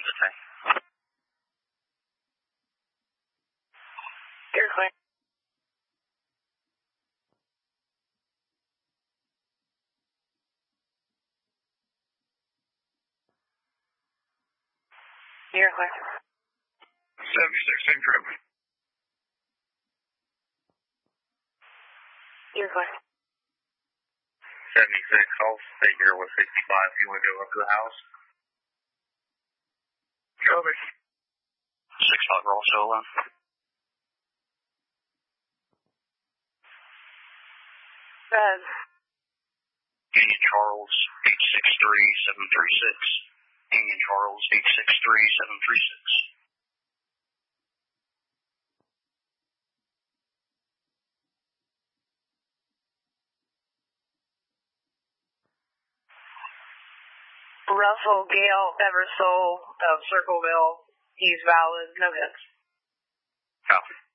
today. You're clear. You're clear. 76 trip. You're clear. 76, I'll stay here with 65 if you want to go up to the house. Copy. 6-5 roll solo. Go ahead. Union Charles, 863-736. Union Charles, 863-736. Russell Gale Eversole of Circleville. He's valid. No hits. Copy.